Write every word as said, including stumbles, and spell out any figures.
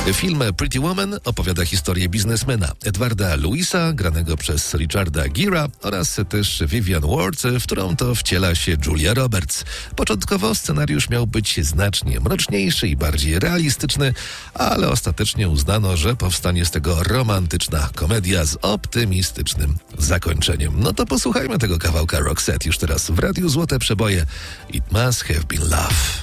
Film Pretty Woman opowiada historię biznesmena Edwarda Louisa, granego przez Richarda Gera, oraz też Vivian Ward, w którą to wciela się Julia Roberts. Początkowo scenariusz miał być znacznie mroczniejszy i bardziej realistyczny, ale ostatecznie uznano, że powstanie z tego romantyczna komedia z optymistycznym zakończeniem. No to posłuchajmy tego kawałka Roxette już teraz w Radiu Złote Przeboje. It Must Have Been Love.